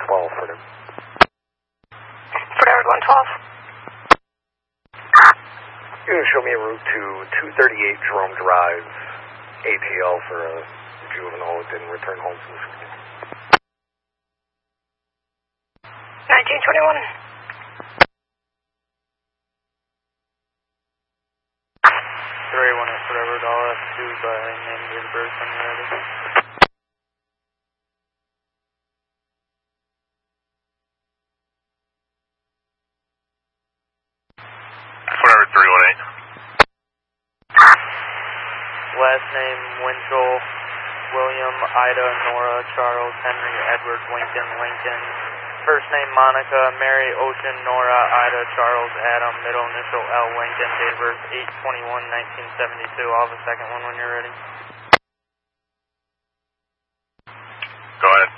112 for them. Fort Edward 112. You can show me a route to 238 Jerome Drive, ATL for a juvenile that didn't return home from school. 1921. 381 at Fort Edward, I'll have to by name date of birth when you're ready. Fort Edward 318. Last name Winchell, William, Ida, Nora, Charles, Henry, Edward, Lincoln, Lincoln. First name Monica, Mary, Ocean, Nora, Ida, Charles, Adam, middle initial L, Lincoln, date of birth 8/21/1972. I'll have a second one when you're ready. Go ahead.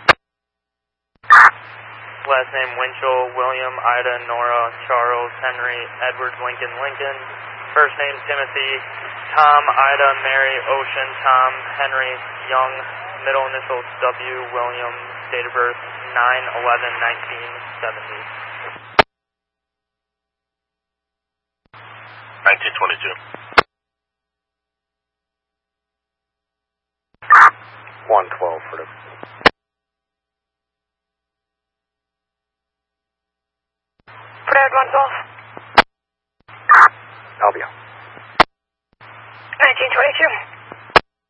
Last name Winchell, William, Ida, Nora, Charles, Henry, Edward, Lincoln, Lincoln. First name Timothy, Tom, Ida, Mary, Ocean, Tom, Henry, Young, middle initials W, William, date of birth 9/11/1970. 1922. 112 for them. Fort Edward 112. I'll be out. 1922.